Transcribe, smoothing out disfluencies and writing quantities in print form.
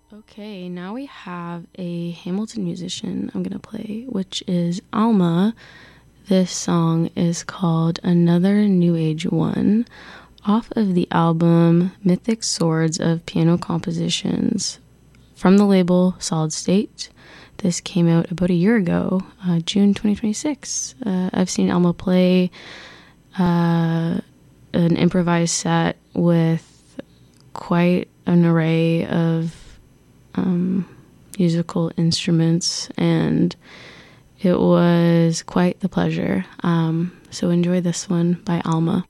Okay, now we have a Hamilton musician I'm going to play, which is Alma. This song is called Another New Age One, off of the album Mythic Swords of Piano Compositions from the label Solid State. This came out about a year ago, June 2026. I've seen Alma play an improvised set with quite an array of musical instruments, and it was quite the pleasure. So enjoy this one by Alma.